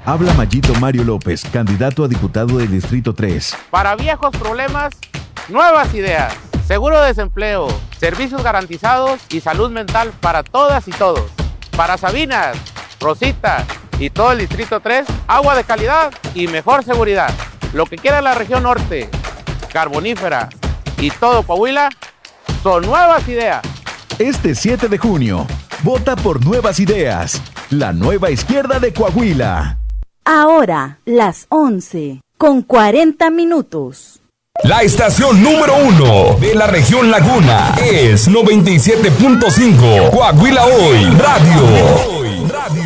Habla Mayito Mario López, candidato a diputado del Distrito 3. Para viejos problemas, nuevas ideas. Seguro de desempleo, servicios garantizados y salud mental para todas y todos. Para Sabinas, Rosita y todo el Distrito 3, agua de calidad y mejor seguridad. Lo que quiera la región norte, carbonífera y todo Coahuila, son nuevas ideas. Este 7 de junio, vota por Nuevas Ideas, la nueva izquierda de Coahuila. Ahora, las 11:40. La estación número 1 de la región Laguna es 97.5 Coahuila Hoy Radio.